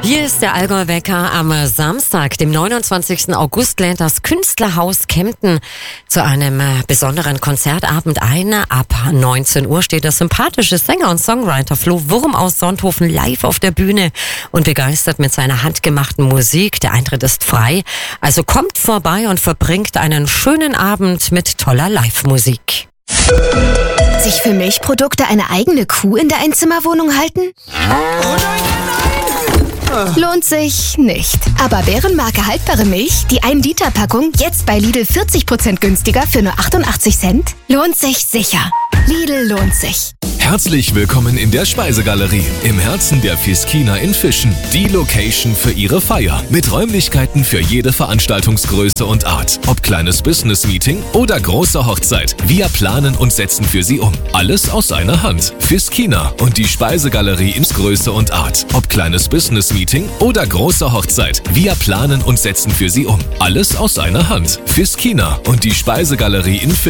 Hier ist der Allgäu-Wecker am Samstag, dem 29. August, lädt das Künstlerhaus Kempten zu einem besonderen Konzertabend ein. Ab 19 Uhr steht der sympathische Sänger und Songwriter Flo Wurm aus Sonthofen live auf der Bühne und begeistert mit seiner handgemachten Musik. Der Eintritt ist frei, also kommt vorbei und verbringt einen schönen Abend mit toller Live-Musik. Sich für Milchprodukte eine eigene Kuh in der Einzimmerwohnung halten? Lohnt sich nicht. Aber Bärenmarke haltbare Milch, die 1-Liter-Packung, jetzt bei Lidl 40% günstiger für nur 88 Cent? Lohnt sich sicher. Lidl lohnt sich. Herzlich willkommen in der Speisegalerie, im Herzen der Fiskina in Fischen. Die Location für Ihre Feier. Mit Räumlichkeiten für jede Veranstaltungsgröße und Art. Ob kleines Business-Meeting oder große Hochzeit. Wir planen und setzen für Sie um. Alles aus einer Hand. Fiskina und die Speisegalerie ins Größe und Art. Ob kleines Business-Meeting oder große Hochzeit. Wir planen und setzen für Sie um. Alles aus einer Hand. Fiskina und die Speisegalerie in Fischen.